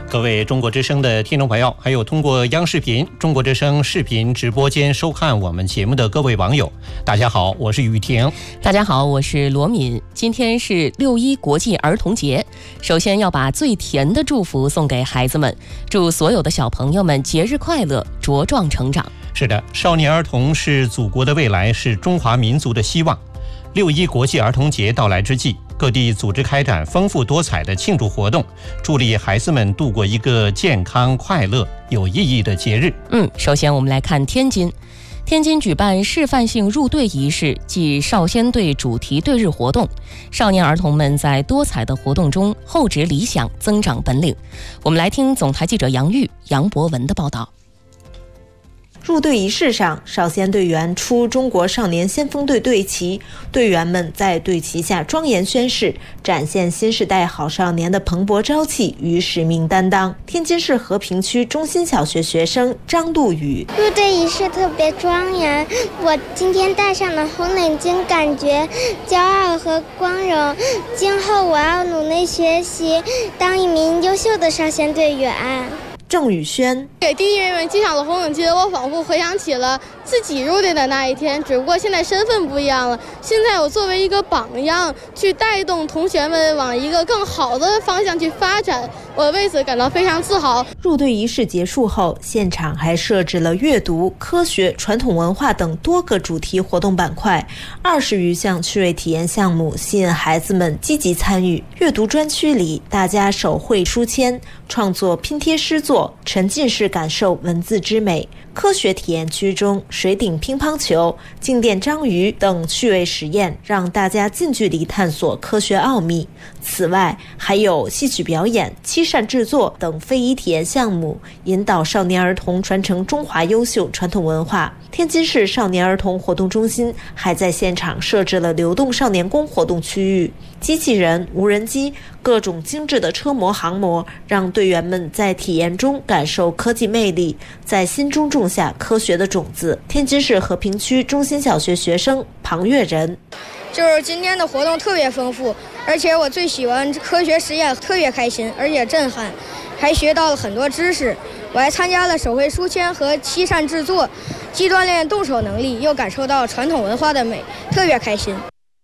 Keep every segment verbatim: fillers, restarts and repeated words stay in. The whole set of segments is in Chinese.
各位中国之声的听众朋友，还有通过央视频、中国之声视频直播间收看我们节目的各位网友，大家好，我是雨婷。 大家好，我是罗敏。今天是六一国际儿童节，首先要把最甜的祝福送给孩子们，祝所有的小朋友们节日快乐，茁壮成长。 是的，少年儿童是祖国的未来，是中华民族的希望。六一国际儿童节到来之际，各地组织开展丰富多彩的庆祝活动，助力孩子们度过一个健康、快乐、有意义的节日。 嗯，首先我们来看天津。天津举办示范性入队仪式暨少先队主题队日活动，少年儿童们在多彩的活动中厚植理想，增长本领。我们来听总台记者杨玉、杨博文的报道。 入队仪式上，少先队员出中国少年先锋队队旗，队员们在队旗下庄严宣誓，展现新时代好少年的蓬勃朝气与使命担当。天津市和平区中心小学学生张杜宇： 入队仪式特别庄严，我今天戴上了红领巾，感觉骄傲和光荣。今后我要努力学习，当一名优秀的少先队员。 郑宇轩： 给第一人员系上了红领巾，我仿佛回想起了自己入队的那一天，只不过现在身份不一样了。现在我作为一个榜样，去带动同学们往一个更好的方向去发展，我为此感到非常自豪。 入队仪式结束后，现场还设置了阅读、科学、传统文化等多个主题活动板块，二十余项趣味体验项目吸引孩子们积极参与。阅读专区里，大家手绘书签，创作拼贴诗作，沉浸式感受文字之美。科学体验区中，水顶乒乓球、静电章鱼等趣味实验，让大家近距离探索科学奥秘。此外，还有戏曲表演、漆扇制作等非遗体验项目，引导少年儿童传承中华优秀传统文化。天津市少年儿童活动中心还在现场设置了流动少年宫活动区域，机器人、无人机、各种精致的车模、航模，让队员们在体验中感受科技魅力，在心中种下科学的种子。天津市和平区中心小学学生庞月仁： 就是今天的活动特别丰富，而且我最喜欢科学实验，特别开心，而且震撼，还学到了很多知识。我还参加了手绘书签和漆扇制作，既锻炼动手能力，又感受到传统文化的美，特别开心。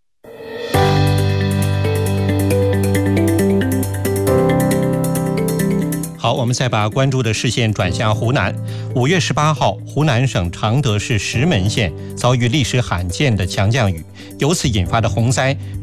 好，我们再把关注的视线转向湖南。五月十八号，湖南省常德市石门县遭遇历史罕见的强降雨，由此引发的洪灾，